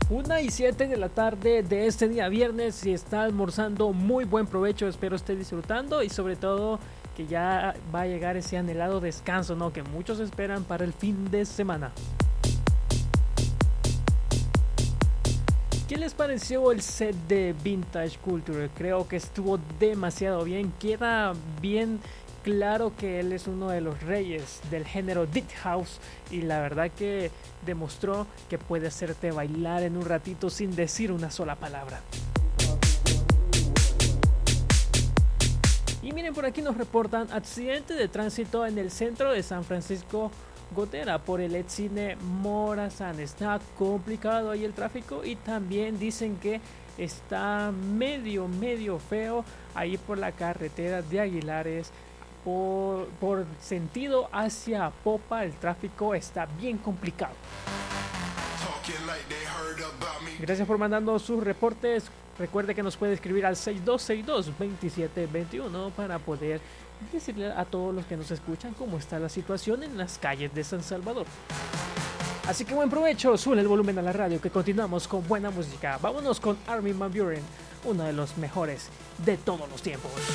1:07 de la tarde de este día viernes. Si está almorzando, muy buen provecho, espero esté disfrutando y sobre todo que ya va a llegar ese anhelado descanso, ¿no?, que muchos esperan para el fin de semana. ¿Qué les pareció el set de Vintage Culture? Creo que estuvo demasiado bien, queda bien claro que él es uno de los reyes del género Deep House y la verdad que demostró que puede hacerte bailar en un ratito sin decir una sola palabra. Y miren, por aquí nos reportan accidente de tránsito en el centro de San Francisco Gotera por el ex cine Morazán. Está complicado ahí el tráfico y también dicen que está medio feo ahí por la carretera de Aguilares. Por sentido hacia Popa el tráfico está bien complicado. Gracias por mandando sus reportes. Recuerde que nos puede escribir al 6262-2721 para poder decirle a todos los que nos escuchan cómo está la situación en las calles de San Salvador. Así que buen provecho, sube el volumen a la radio que continuamos con buena música. Vámonos con Armin van Buuren, uno de los mejores de todos los tiempos.